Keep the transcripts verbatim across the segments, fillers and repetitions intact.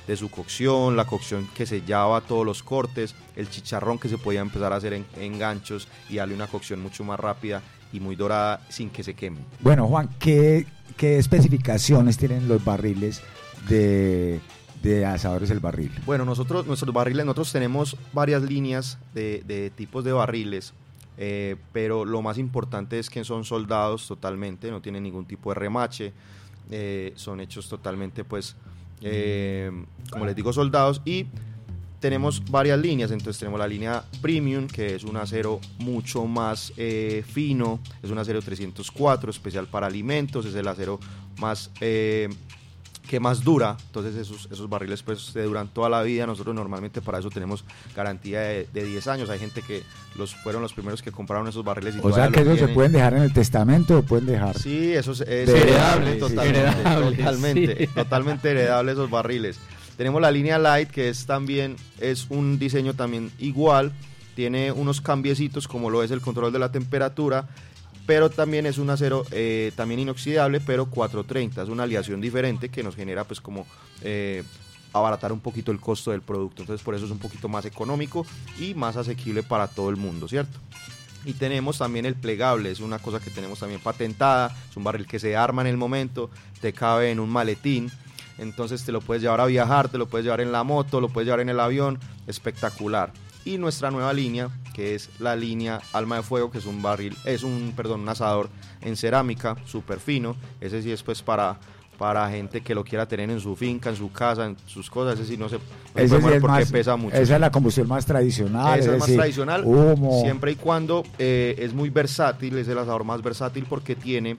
de su cocción, la cocción que sellaba todos los cortes, el chicharrón que se podía empezar a hacer en, en ganchos y darle una cocción mucho más rápida y muy dorada sin que se queme. Bueno, Juan, ¿qué, qué especificaciones tienen los barriles de, de Asadores El Barril? Bueno, nosotros, nuestros barriles, nosotros tenemos varias líneas de, de tipos de barriles, eh, pero lo más importante es que son soldados totalmente, no tienen ningún tipo de remache, eh, son hechos totalmente, pues, eh, como les digo, soldados, y tenemos varias líneas. Entonces tenemos la línea Premium, que es un acero mucho más eh, fino, es un acero trescientos cuatro, especial para alimentos, es el acero más eh, que más dura. Entonces esos, esos barriles pues se duran toda la vida. Nosotros normalmente para eso tenemos garantía de, de diez años. Hay gente que los fueron los primeros que compraron esos barriles y o sea que esos se pueden dejar en el testamento o pueden dejar. Sí, eso es, es heredable, heredable, totalmente, heredable, totalmente, sí. totalmente heredable esos barriles. Tenemos la línea Light, que es también es un diseño también igual, tiene unos cambiecitos como lo es el control de la temperatura, pero también es un acero eh, también inoxidable, pero cuatrocientos treinta, es una aleación diferente que nos genera pues como eh, abaratar un poquito el costo del producto. Entonces por eso es un poquito más económico y más asequible para todo el mundo, ¿cierto? Y tenemos también el plegable, es una cosa que tenemos también patentada, es un barril que se arma en el momento, te cabe en un maletín. Entonces te lo puedes llevar a viajar, te lo puedes llevar en la moto, lo puedes llevar en el avión, espectacular. Y nuestra nueva línea, que es la línea Alma de Fuego, que es un barril, es un, perdón, un asador en cerámica, súper fino. Ese sí es pues para, para gente que lo quiera tener en su finca, en su casa, en sus cosas. Ese sí no se, no ese se puede sí es porque más, pesa mucho. Esa es la combustión más tradicional. Esa es, es más decir, tradicional, humo. Siempre y cuando eh, es muy versátil, es el asador más versátil porque tiene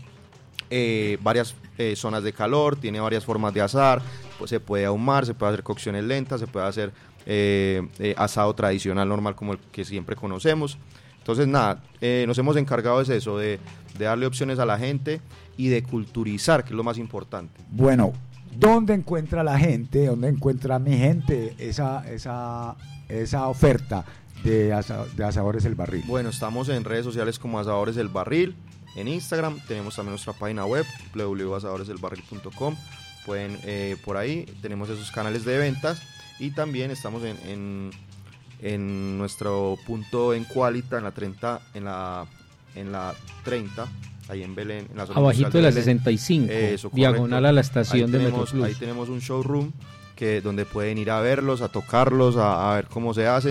eh, varias eh, zonas de calor, tiene varias formas de asar, pues se puede ahumar, se puede hacer cocciones lentas, se puede hacer eh, eh, asado tradicional normal como el que siempre conocemos. Entonces nada, eh, nos hemos encargado de eso, de, de darle opciones a la gente y de culturizar, que es lo más importante. Bueno, ¿dónde encuentra la gente, dónde encuentra mi gente esa, esa, esa oferta de, asa, de Asadores El Barril? Bueno, estamos en redes sociales como Asadores El Barril, en Instagram, tenemos también nuestra página web, w w w punto asadores el barril punto com. Pueden eh, por ahí, tenemos esos canales de ventas y también estamos en, en, en nuestro punto en Qualita, en la treinta, en la, en la treinta, ahí en Belén, en la zona abajito de la Belén. sesenta y cinco, Eso, diagonal a la estación ahí de tenemos, Metroplus. Ahí tenemos un showroom que, donde pueden ir a verlos, a tocarlos, a, a ver cómo se hace.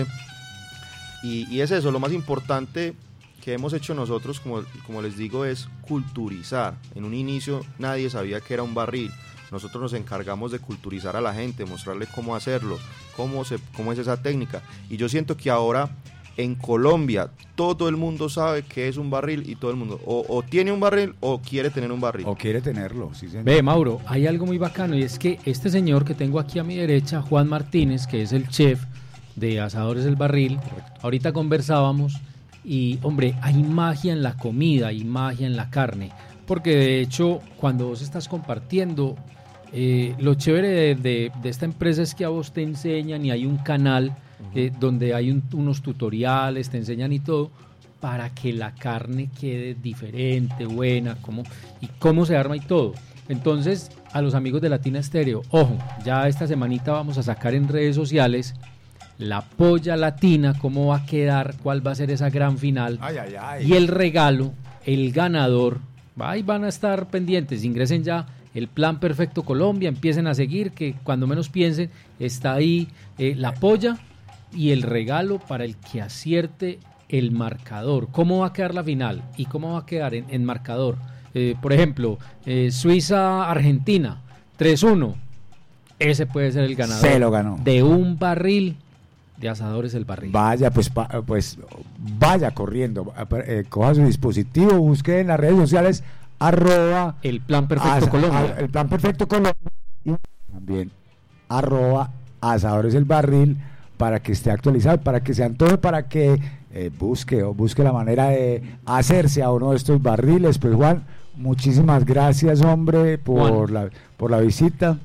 Y, y es eso, lo más importante que hemos hecho nosotros, como, como les digo, es culturizar. En un inicio nadie sabía que era un barril. Nosotros nos encargamos de culturizar a la gente, mostrarle cómo hacerlo, cómo, se, cómo es esa técnica. Y yo siento que ahora en Colombia todo el mundo sabe qué es un barril y todo el mundo o, o tiene un barril o quiere tener un barril. O quiere tenerlo, sí señor. Ve, Mauro, hay algo muy bacano y es que este señor que tengo aquí a mi derecha, Juan Martínez, que es el chef de Asadores El Barril, ahorita conversábamos y, hombre, hay magia en la comida, hay magia en la carne, porque de hecho cuando vos estás compartiendo, eh, lo chévere de, de, de esta empresa es que a vos te enseñan y hay un canal eh, donde hay un, unos tutoriales, te enseñan y todo, para que la carne quede diferente, buena, cómo, y cómo se arma y todo. Entonces, a los amigos de Latina Estéreo, ojo, ya esta semanita vamos a sacar en redes sociales la polla latina, cómo va a quedar, cuál va a ser esa gran final, ay, ay, ay. y el regalo, el ganador. Ahí van a estar pendientes, ingresen ya el Plan Perfecto Colombia, empiecen a seguir, que cuando menos piensen está ahí eh, la polla y el regalo para el que acierte el marcador, cómo va a quedar la final y cómo va a quedar en, en marcador. Eh, por ejemplo, eh, Suiza-Argentina, tres uno, ese puede ser el ganador. Se lo ganó. De un barril de Asadores El Barril. Vaya, pues, pa, pues vaya corriendo, eh, coja su dispositivo, busque en las redes sociales arroba el Plan Perfecto as, Colombia. A, el Plan Perfecto Colombia y también arroba Asadores El Barril para que esté actualizado, para que se antoje, para que eh, busque o busque la manera de hacerse a uno de estos barriles. Pues Juan, muchísimas gracias, hombre, por la por la visita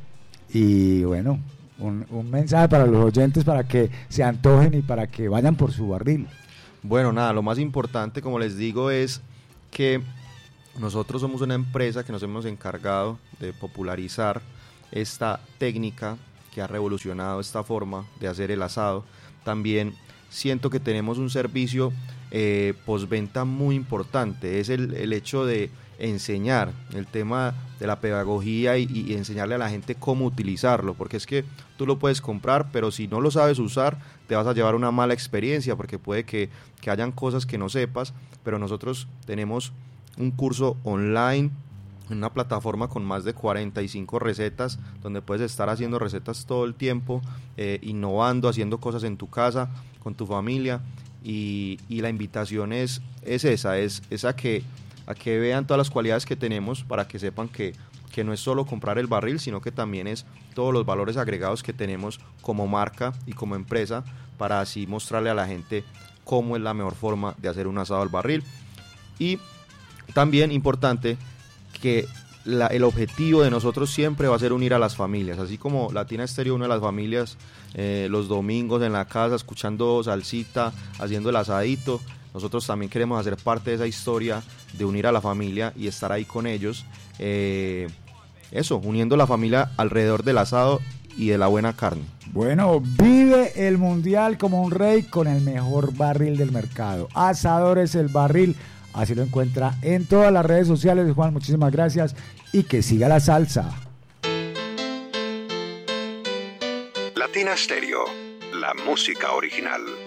y bueno, un, un mensaje para los oyentes para que se antojen y para que vayan por su barril. Bueno, nada, lo más importante, como les digo, es que nosotros somos una empresa que nos hemos encargado de popularizar esta técnica que ha revolucionado esta forma de hacer el asado. También siento que tenemos un servicio eh, postventa muy importante, es el, el hecho de enseñar, el tema de la pedagogía y, y enseñarle a la gente cómo utilizarlo, porque es que tú lo puedes comprar, pero si no lo sabes usar, te vas a llevar una mala experiencia, porque puede que, que hayan cosas que no sepas, pero nosotros tenemos un curso online, en una plataforma con más de cuarenta y cinco recetas, donde puedes estar haciendo recetas todo el tiempo, eh, innovando, haciendo cosas en tu casa, con tu familia, y, y la invitación es, es esa, es, es a, que, a que vean todas las cualidades que tenemos, para que sepan que, que no es solo comprar el barril, sino que también es todos los valores agregados que tenemos como marca y como empresa, para así mostrarle a la gente cómo es la mejor forma de hacer un asado al barril. Y también importante que la, el objetivo de nosotros siempre va a ser unir a las familias, así como Latina Estéreo une a las familias eh, los domingos en la casa, escuchando salsita, haciendo el asadito. Nosotros también queremos hacer parte de esa historia de unir a la familia y estar ahí con ellos, eh, eso, uniendo la familia alrededor del asado y de la buena carne. Bueno, vive el mundial como un rey con el mejor barril del mercado. Asadores El Barril. Así lo encuentra en todas las redes sociales. Juan, muchísimas gracias y que siga la salsa. Latina Stereo, la música original.